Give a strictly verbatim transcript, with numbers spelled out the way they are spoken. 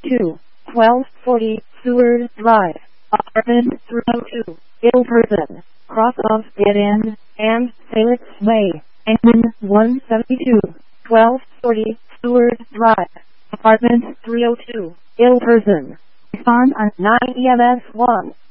two, twelve forty, Seward Drive, apartment three oh two, Ilperson, cross of Dead End, and Salix Way, engine one seventy-two, twelve forty, Seward Drive, apartment three oh two, Ilperson. Respond on nine E M S one.